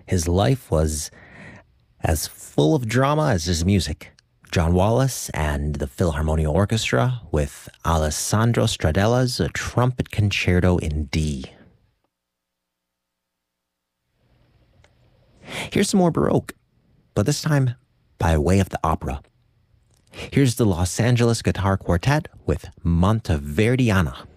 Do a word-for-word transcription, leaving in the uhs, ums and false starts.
His life was as full of drama as his music. John Wallace and the Philharmonia Orchestra with Alessandro Stradella's A Trumpet Concerto in D. Here's some more Baroque, but this time by way of the opera. Here's the Los Angeles Guitar Quartet with Monteverdiana.